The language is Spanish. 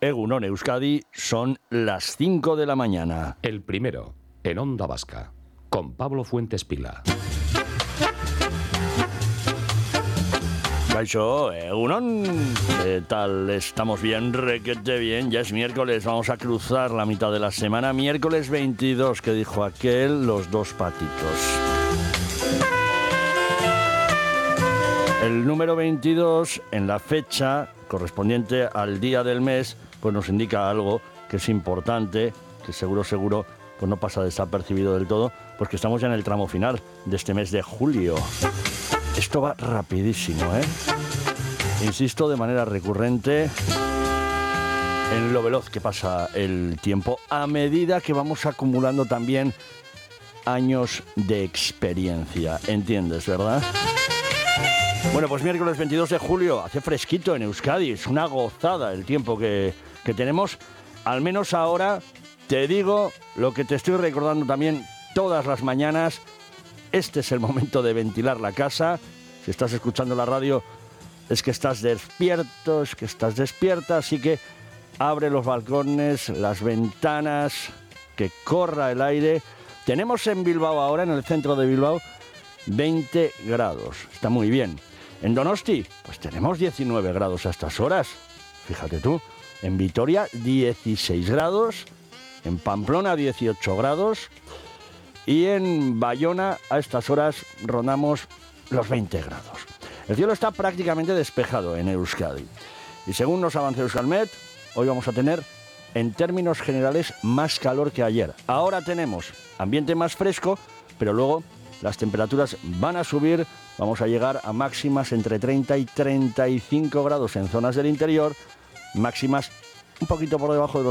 Egunon Euskadi, son las 5 de la mañana. El primero, en Onda Vasca, con Pablo Fuentes Pila. Kaixo, egunon. ¿Qué tal? Estamos bien, requete bien. Ya es miércoles, vamos a cruzar la mitad de la semana. Miércoles 22, que dijo aquel, los dos patitos. El número 22, en la fecha correspondiente al día del mes, pues nos indica algo que es importante, que seguro, pues no pasa desapercibido del todo, pues que estamos ya en el tramo final de este mes de julio. Esto va rapidísimo, ¿eh? Insisto de manera recurrente en lo veloz que pasa el tiempo a medida que vamos acumulando también años de experiencia. ¿Entiendes, verdad? Bueno, pues miércoles 22 de julio, hace fresquito en Euskadi, es una gozada el tiempo que tenemos. Al menos ahora te digo lo que te estoy recordando también todas las mañanas. Este es el momento de ventilar la casa. Si estás escuchando la radio es que estás despierto, es que estás despierta, así que abre los balcones, las ventanas, que corra el aire. Tenemos en Bilbao ahora, en el centro de Bilbao, 20 grados. Está muy bien. En Donosti, pues tenemos 19 grados a estas horas. Fíjate tú. En Vitoria, 16 grados. En Pamplona, 18 grados. Y en Bayona, a estas horas, rondamos los 20 grados. El cielo está prácticamente despejado en Euskadi. Y según nos avanza Euskalmet, hoy vamos a tener, en términos generales, más calor que ayer. Ahora tenemos ambiente más fresco, pero luego las temperaturas van a subir. Vamos a llegar a máximas entre 30 y 35 grados en zonas del interior, máximas un poquito por debajo de los